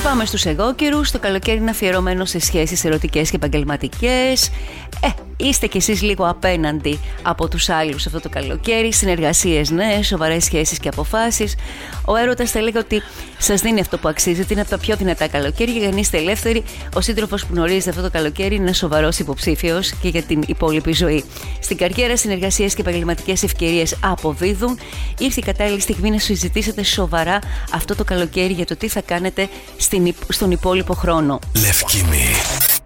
Πάμε στους εγώ καιρούς. Το καλοκαίρι είναι αφιερωμένο σε σχέσεις ερωτικές και επαγγελματικές. Είστε κι εσείς λίγο απέναντι από τους άλλους αυτό το καλοκαίρι. Συνεργασίες, ναι, σοβαρές σχέσεις και αποφάσεις. Ο έρωτας θα λέγει ότι σας δίνει αυτό που αξίζετε. Είναι από τα πιο δυνατά καλοκαίρια για να είστε ελεύθεροι. Ο σύντροφος που γνωρίζετε αυτό το καλοκαίρι είναι σοβαρός υποψήφιος και για την υπόλοιπη ζωή. Στην καριέρα, συνεργασίες και επαγγελματικές ευκαιρίες αποδίδουν. Ήρθε η κατάλληλη στιγμή να συζητήσετε σοβαρά αυτό το καλοκαίρι για το τι θα κάνετε στον υπόλοιπο χρόνο. Λευκήμη.